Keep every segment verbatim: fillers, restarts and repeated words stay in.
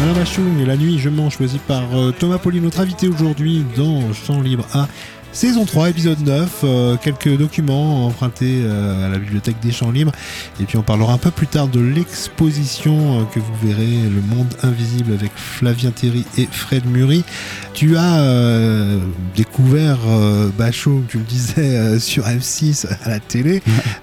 Alain Bachung, La nuit je mens, choisi par euh, Thomas Pauly, notre invité aujourd'hui dans Chant Libre A. Saison trois, épisode neuf, euh, quelques documents empruntés euh, à la bibliothèque des Champs Libres. Et puis on parlera un peu plus tard de l'exposition euh, que vous verrez, Le Monde Invisible, avec Flavien Théry et Fred Muri. Tu as euh, découvert euh, Bachung, tu le disais, euh, sur M six à la télé.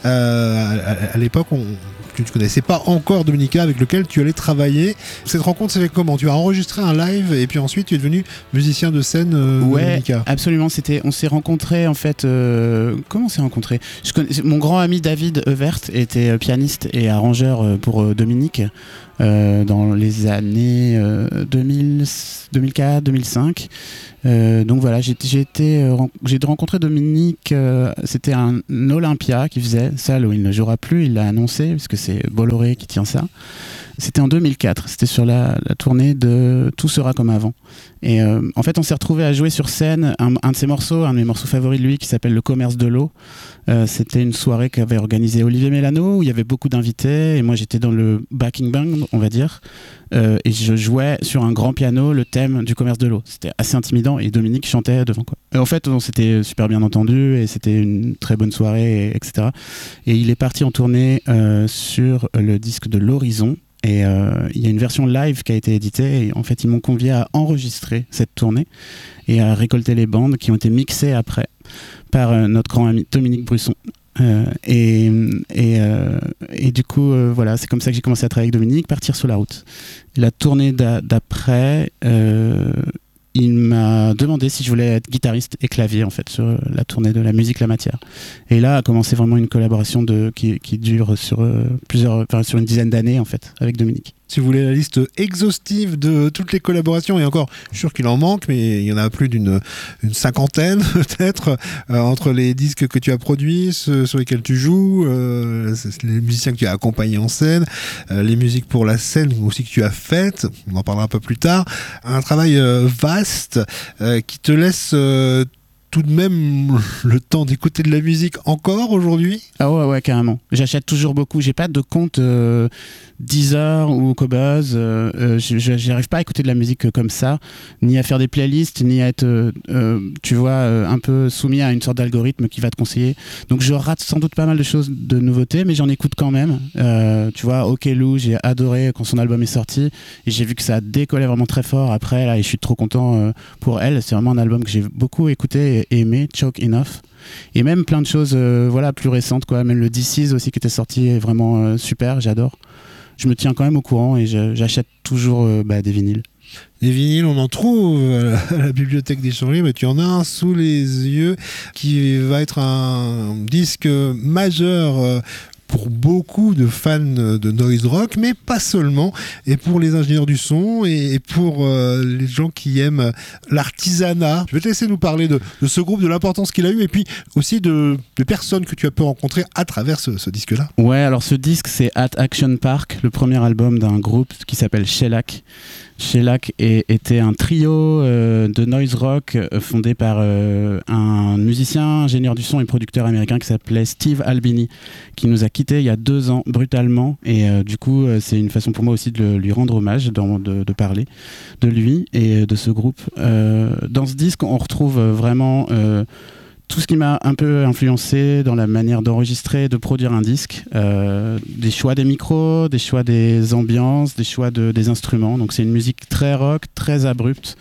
Euh, à, à l'époque, on... tu ne connaissais pas encore Dominica, avec lequel tu allais travailler. Cette rencontre s'est fait comment ? Tu as enregistré un live et puis ensuite tu es devenu musicien de scène euh, ouais, de Dominica. Absolument. C'était, on s'est rencontrés en fait. Euh, comment on s'est rencontrés ? Je connais, mon grand ami David Evert était pianiste et arrangeur pour euh, Dominique euh, dans les années euh, deux mille, deux mille quatre, deux mille cinq. Euh, donc voilà, j'ai, j'ai, été, euh, j'ai rencontré Dominique, euh, c'était un Olympia qui faisait, salle où il ne jouera plus, il l'a annoncé, puisque c'est Bolloré qui tient ça. C'était en deux mille quatre, c'était sur la, la tournée de Tout sera comme avant. Et euh, en fait, on s'est retrouvés à jouer sur scène un, un de ses morceaux, un de mes morceaux favoris de lui, qui s'appelle Le commerce de l'eau. Euh, c'était une soirée qu'avait organisée Olivier Mélano, où il y avait beaucoup d'invités, et moi j'étais dans le backing band, on va dire, euh, et je jouais sur un grand piano le thème du commerce de l'eau. C'était assez intimidant, et Dominique chantait devant, quoi. Et en fait, on s'était super bien entendu, et c'était une très bonne soirée, et, etc. Et il est parti en tournée euh, sur le disque de l'Horizon. Et euh, il y a une version live qui a été éditée, et en fait ils m'ont convié à enregistrer cette tournée et à récolter les bandes qui ont été mixées après par euh, notre grand ami Dominique Brusson. Euh, et, et, euh, et du coup euh, voilà, c'est comme ça que j'ai commencé à travailler avec Dominique, partir sur la route. La tournée d'a- d'après euh, il m'a demandé si je voulais être guitariste et clavier en fait sur la tournée de La musique la matière. Et là a commencé vraiment une collaboration de, qui, qui dure sur euh, plusieurs, enfin, sur une dizaine d'années en fait avec Dominique. Si vous voulez la liste exhaustive de toutes les collaborations, et encore, je suis sûr qu'il en manque, mais il y en a plus d'une une cinquantaine peut-être, euh, entre les disques que tu as produits, ceux sur lesquels tu joues, euh, les musiciens que tu as accompagnés en scène, euh, les musiques pour la scène aussi que tu as faites, on en parlera un peu plus tard. Un travail euh, vaste euh, qui te laisse... Euh, tout de même le temps d'écouter de la musique encore aujourd'hui ? Ah ouais, ouais, carrément. J'achète toujours beaucoup. J'ai pas de compte euh, Deezer ou Qobuz. Euh, euh, j'arrive pas à écouter de la musique comme ça, ni à faire des playlists, ni à être, euh, euh, tu vois, euh, un peu soumis à une sorte d'algorithme qui va te conseiller. Donc je rate sans doute pas mal de choses de nouveautés, mais j'en écoute quand même. Euh, tu vois, Ok Lou, j'ai adoré quand son album est sorti, et j'ai vu que ça décollait vraiment très fort après, là, et je suis trop content euh, pour elle. C'est vraiment un album que j'ai beaucoup écouté et aimé, Choke Enough. Et même plein de choses euh, voilà, plus récentes, quoi. Même le D C S aussi qui était sorti est vraiment euh, super, j'adore. Je me tiens quand même au courant et je, j'achète toujours euh, bah, des vinyles. Les vinyles, on en trouve à la bibliothèque des Champs Libres, mais tu en as un sous les yeux qui va être un disque majeur euh, pour beaucoup de fans de noise rock, mais pas seulement, et pour les ingénieurs du son, et pour euh, les gens qui aiment l'artisanat. Je vais te laisser nous parler de, de ce groupe, de l'importance qu'il a eu, et puis aussi de, de personnes que tu as pu rencontrer à travers ce, ce disque-là. Ouais, alors ce disque, c'est At Action Park, le premier album d'un groupe qui s'appelle Shellac. Shellac était un trio euh, de noise rock euh, fondé par euh, un musicien, ingénieur du son et producteur américain qui s'appelait Steve Albini, qui nous a quittés il y a deux ans brutalement, et euh, du coup euh, c'est une façon pour moi aussi de le, lui rendre hommage, de, de, de parler de lui et de ce groupe. Euh, dans ce disque on retrouve vraiment euh, tout ce qui m'a un peu influencé dans la manière d'enregistrer, de produire un disque, euh, des choix des micros, des choix des ambiances, des choix de, des instruments. Donc c'est une musique très rock, très abrupte.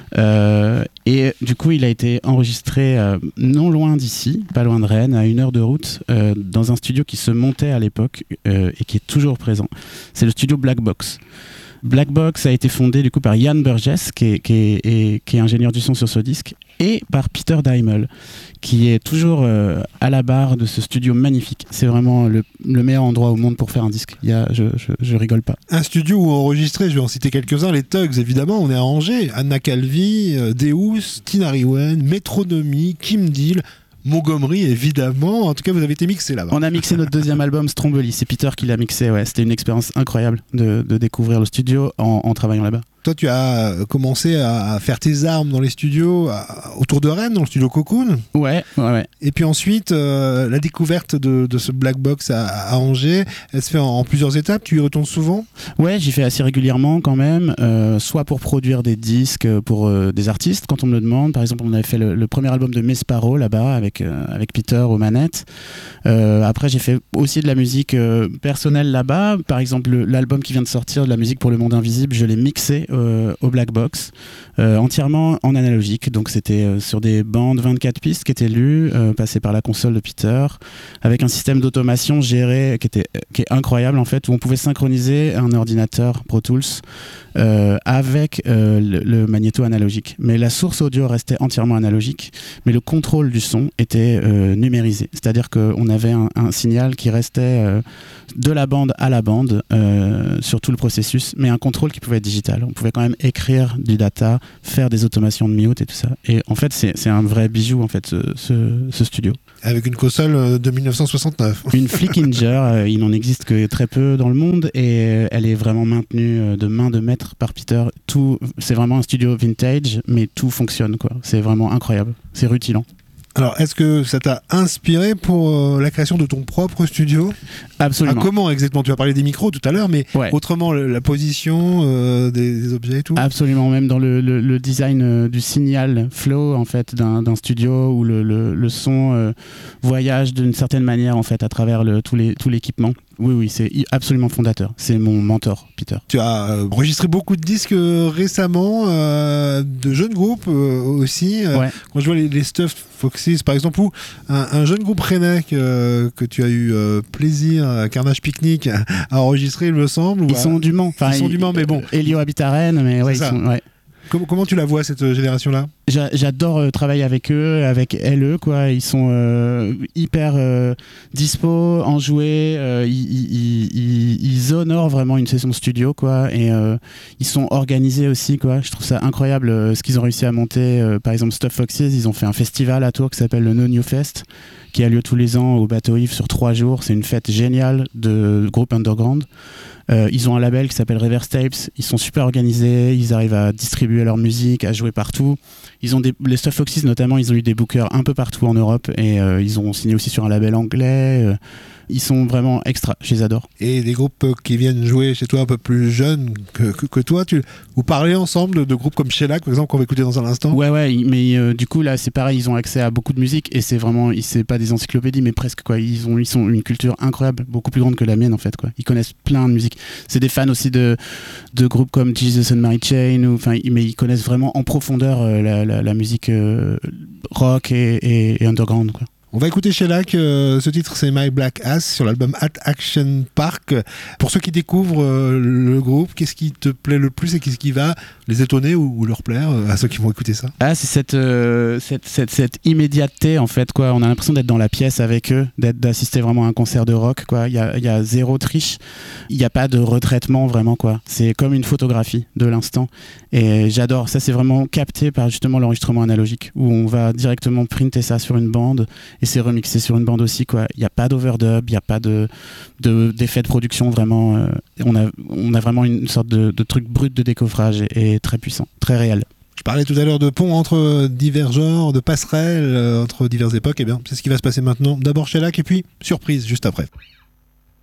Euh, et du coup, il a été enregistré euh, non loin d'ici, pas loin de Rennes, à une heure de route, euh, dans un studio qui se montait à l'époque euh, et qui est toujours présent. C'est le studio Black Box. Black Box a été fondé du coup par Ian Burgess, qui est, qui est, et, qui est ingénieur du son sur ce disque, et par Peter Daimel, qui est toujours euh, à la barre de ce studio magnifique. C'est vraiment le, le meilleur endroit au monde pour faire un disque. Il y a, je, je, je rigole pas. Un studio où enregistrer, je vais en citer quelques-uns, les Tugs évidemment, on est à Angers, Anna Calvi, euh, Deus, Tina Riwen, Métronomie, Kim Deal, Montgomery évidemment. En tout cas, vous avez été mixé là-bas. On a mixé notre deuxième album, Stromboli. C'est Peter qui l'a mixé. Ouais, c'était une expérience incroyable de, de découvrir le studio en, en travaillant là-bas. toi, tu as commencé à faire tes armes dans les studios à, autour de Rennes, dans le studio Cocoon. Ouais, ouais, ouais. Et puis ensuite, euh, la découverte de, de ce Black Box à, à Angers, elle se fait en, en plusieurs étapes. Tu y retournes souvent ? Ouais, j'y fais assez régulièrement quand même, euh, soit pour produire des disques pour euh, des artistes, quand on me le demande. Par exemple, on avait fait le, le premier album de Mesparo là-bas, avec, euh, avec Peter aux manettes. Euh, après, j'ai fait aussi de la musique euh, personnelle là-bas. Par exemple, le, l'album qui vient de sortir, de la musique pour le monde invisible, je l'ai mixé euh, au Black Box, euh, entièrement en analogique. Donc c'était euh, sur des bandes vingt-quatre pistes qui étaient lues, euh, passées par la console de Peter, avec un système d'automation géré qui, était, qui est incroyable en fait, où on pouvait synchroniser un ordinateur Pro Tools euh, avec euh, le, le magnéto analogique. Mais la source audio restait entièrement analogique, mais le contrôle du son était euh, numérisé. C'est-à-dire qu'on avait un, un signal qui restait euh, de la bande à la bande euh, sur tout le processus, mais un contrôle qui pouvait être digital. On pouvait quand même écrire du data, faire des automations de mute et tout ça. Et en fait, c'est, c'est un vrai bijou, en fait, ce, ce, ce studio. Avec une console de dix-neuf cent soixante-neuf. Une Flickinger, euh, il n'en existe que très peu dans le monde et elle est vraiment maintenue de main de maître par Peter. Tout, c'est vraiment un studio vintage, mais tout fonctionne, quoi. C'est vraiment incroyable. C'est rutilant. Alors, est-ce que ça t'a inspiré pour euh, la création de ton propre studio ? Absolument. Ah, comment exactement ? Tu as parlé des micros tout à l'heure, mais ouais. autrement, le, la position euh, des, des objets et tout ? Absolument, même dans le, le, le design euh, du signal flow en fait, d'un, d'un studio où le, le, le son euh, voyage d'une certaine manière en fait, à travers le, tout, les, tout l'équipement. Oui, oui, c'est absolument fondateur. C'est mon mentor, Peter. Tu as euh, enregistré beaucoup de disques euh, récemment, euh, de jeunes groupes euh, aussi. Euh, ouais. Quand je vois les, les Stuff Foxes, par exemple, ou un, un jeune groupe rennais que, que tu as eu euh, plaisir, à Carnage Picnic, à, à enregistrer, il me semble. Ils à... sont du Mans. Enfin, ils sont du Mans, mais bon. Elio habite à Rennes, mais ouais, ils sont... Ouais. Comment, comment tu la vois, cette génération-là ? J'a, J'adore euh, travailler avec eux, avec L E, quoi. Ils sont euh, hyper euh, dispo, enjoués. Euh, ils, ils, ils, ils honorent vraiment une session studio, quoi. Et euh, ils sont organisés aussi, quoi. Je trouve ça incroyable euh, ce qu'ils ont réussi à monter. Euh, par exemple, Stuff Foxes, ils ont fait un festival à Tours qui s'appelle le No New Fest, qui a lieu tous les ans au Bateau Ivre sur trois jours. C'est une fête géniale de groupe underground. Euh, ils ont un label qui s'appelle Reverse Tapes. Ils sont super organisés. Ils arrivent à distribuer leur musique, à jouer partout. Ils ont des, les Stuff Foxes notamment, ils ont eu des bookers un peu partout en Europe et euh, ils ont signé aussi sur un label anglais. Euh, ils sont vraiment extra, je les adore. Et des groupes qui viennent jouer chez toi un peu plus jeunes que, que, que toi, tu, vous parlez ensemble de, de groupes comme Shellac, par exemple, qu'on va écouter dans un instant ? Ouais, ouais, mais euh, du coup, là, c'est pareil, ils ont accès à beaucoup de musique et c'est vraiment, c'est pas des encyclopédies, mais presque, quoi. Ils ont, ils sont une culture incroyable, beaucoup plus grande que la mienne, en fait, quoi. Ils connaissent plein de musique. C'est des fans aussi de, de groupes comme Jesus and Mary Chain, ou, mais ils connaissent vraiment en profondeur euh, la, la, la musique euh, rock et, et, et underground, quoi. On va écouter Shellac, euh, ce titre c'est My Black Ass sur l'album At Action Park. Pour ceux qui découvrent euh, le groupe, qu'est-ce qui te plaît le plus et qu'est-ce qui va les étonner ou, ou leur plaire euh, à ceux qui vont écouter ça ? Ah, c'est cette, euh, cette, cette, cette immédiateté en fait, quoi. On a l'impression d'être dans la pièce avec eux, d'être, d'assister vraiment à un concert de rock, quoi. Il y a, il y a zéro triche, il n'y a pas de retraitement vraiment, quoi. C'est comme une photographie de l'instant et j'adore. Ça, c'est vraiment capté par justement l'enregistrement analogique où on va directement printer ça sur une bande et c'est remixé sur une bande aussi, quoi. Il n'y a pas d'overdub, il n'y a pas de, de, d'effet de production vraiment. Euh, on, a, on a vraiment une sorte de, de truc brut de décoffrage et, et très puissant, très réel. Je parlais tout à l'heure de pont entre divers genres, de passerelles euh, entre diverses époques. Et bien, c'est ce qui va se passer maintenant. D'abord Shellac et puis surprise juste après.